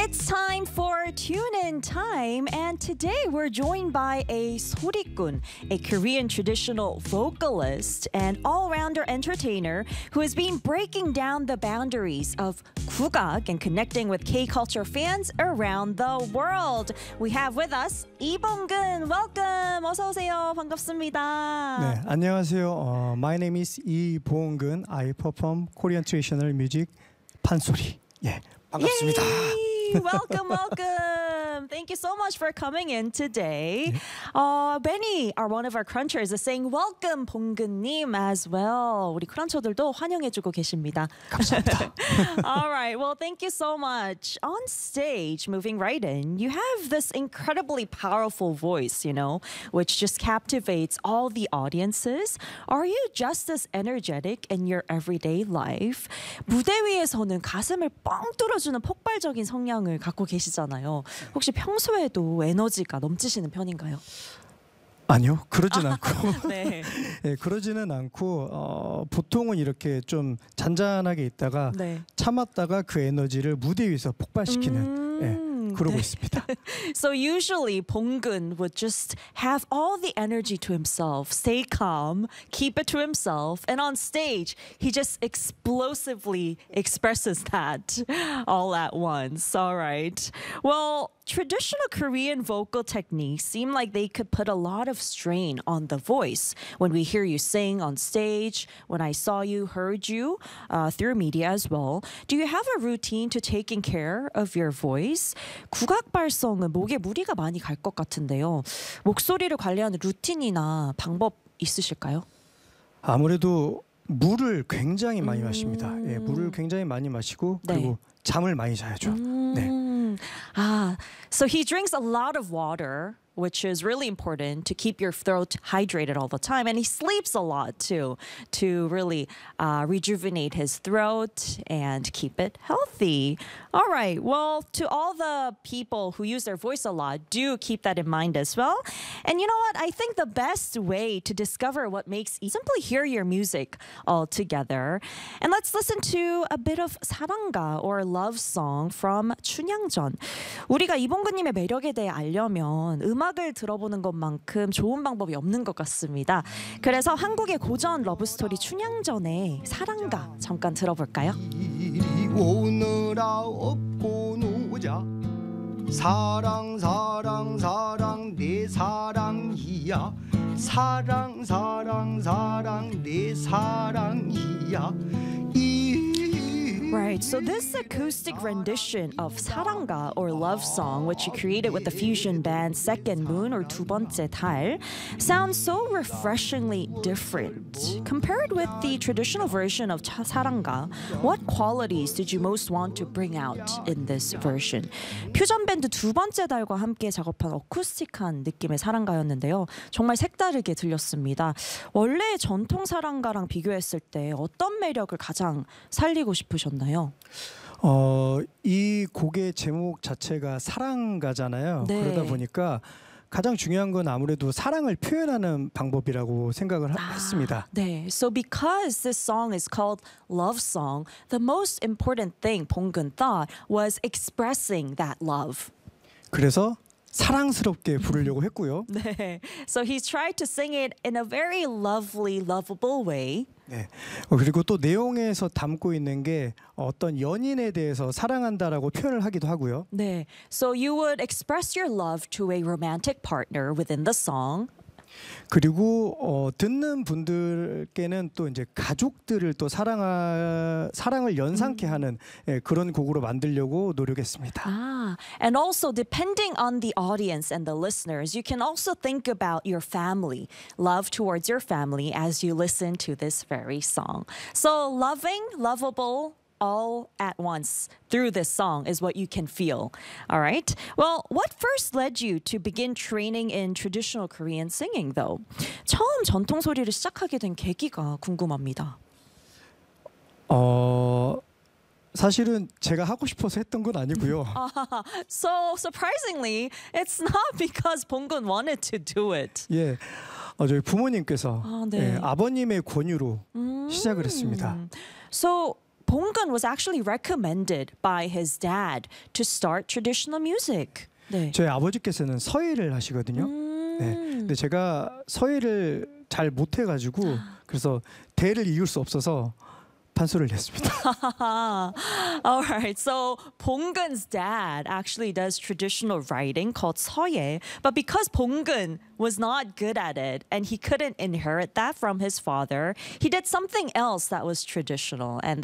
It's time for Tune In Time, and today we're joined by a 소리꾼, a Korean traditional vocalist and all-rounder entertainer who has been breaking down the boundaries of 국악 and connecting with K-culture fans around the world. We have with us 이봉근. Welcome. 어서 오세요. 반갑습니다. 네, 안녕하세요. My name is 이봉근. I perform Korean traditional music 판소리. 예, 반갑습니다. Yay! Welcome, welcome. Thank you so much for coming in today. Benny, one of our crunchers, is saying welcome, 봉근님, as well. 우리 크런처들도 환영해주고 계십니다. 감사합니다. All right. Well, thank you so much. On stage, moving right in, you have this incredibly powerful voice, which just captivates all the audiences. Are you just as energetic in your everyday life? 무대 위에서는 가슴을 뻥 뚫어주는 폭발적인 성향을 갖고 계시잖아요. 혹시 평소에도 에너지가 넘치시는 편인가요? 아니요, 그러진 않고. 네. 네, 그러지는 않고 보통은 이렇게 좀 잔잔하게 있다가 네. 참았다가 그 에너지를 무대 위에서 폭발시키는 그러고 있습니다. So usually 봉근 would just have all the energy to himself, stay calm, keep it to himself, and on stage he just explosively expresses that all at once. All right. Well, traditional Korean vocal techniques seem like they could put a lot of strain on the voice. When we hear you sing on stage, when I saw you, heard you through media as well, do you have a routine to taking care of your voice? 국악 발성은 목에 무리가 많이 갈 것 같은데요. 목소리를 관리하는 루틴이나 방법 있으실까요? 아무래도 물을 굉장히 많이 마십니다. 예, 물을 굉장히 많이 마시고 그리고 잠을 많이 자야죠. 네. So he drinks a lot of water, which is really important to keep your throat hydrated all the time. And he sleeps a lot too, to really rejuvenate his throat and keep it healthy. All right. Well, to all the people who use their voice a lot, do keep that in mind as well. And you know what? I think the best way to discover what makes simply hear your music all together. And let's listen to a bit of 사랑가 or love song from 춘향전. 우리가 이봉근님의 매력에 대해 알려면 음악을 들어보는 것만큼 좋은 방법이 없는 것 같습니다. 그래서 한국의 고전 러브스토리 춘향전의 사랑가 잠깐 들어볼까요? 오늘아 업고 노자 사랑 사랑 사랑 내 사랑이야 사랑 사랑 사랑 내 사랑이야 Right, so this acoustic rendition of 사랑가 or love song, which you created with the fusion band Second Moon or 두 번째 달, sounds so refreshingly different. Compared with the traditional version of 사랑가, what qualities did you most want to bring out in this version? 퓨전 밴드 두 번째 달과 함께 작업한 어쿠스틱한 느낌의 사랑가였는데요. 정말 색다르게 들렸습니다. 원래 전통 사랑가랑 비교했을 때 어떤 매력을 가장 살리고 싶으셨나요? 이 곡의 제목 자체가 사랑가잖아요. 네. 그러다 보니까 가장 중요한 건 아무래도 사랑을 표현하는 방법이라고 생각을 했습니다. 네, so because this song is called love song, the most important thing 봉근 thought was expressing that love. 그래서 사랑스럽게 부르려고 했고요. 네, so he tried to sing it in a very lovely, lovable way. 네. 그리고 또 내용에서 담고 있는 게 어떤 연인에 대해서 사랑한다라고 표현을 하기도 하고요. 네, so you would express your love to a romantic partner within the song. 그리고 듣는 분들께는 또 이제 가족들을 또 사랑을 연상케 하는 그런 곡으로 만들려고 노력했습니다. And also depending on the audience and the listeners, you can also think about your family, love towards your family as you listen to this very song. So loving, lovable, all at once through this song is what you can feel. All right. Well, what first led you to begin training in traditional Korean singing, though? 처음 전통 소리를 시작하게 된 계기가 궁금합니다. 사실은 제가 하고 싶어서 했던 건 아니고요. So surprisingly, it's not because 봉근 wanted to do it. 예, 저희 부모님께서 네. 아버님의 권유로 시작을 했습니다. So 봉근 was actually recommended by his dad to start traditional music. 네. 저희 아버지께서는 서예를 하시거든요. 네. 근데 제가 서예를 잘 못해가지고 그래서 대를 이을 수 없어서 판소리를 냈습니다. All right. So 봉근's dad actually does traditional writing called 서예, but because 봉근 was not good at it and he couldn't inherit that from his father, he did something else that was traditional, and